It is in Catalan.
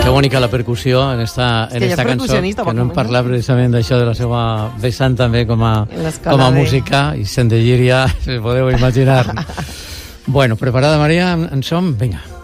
Que bonica la percussió en esta cançó, que no hem parlat precisament d'això, de la seva vessant també com a música, i Sendelleria, si podeu imaginar. Bueno, preparada, Maria? En som? Vinga.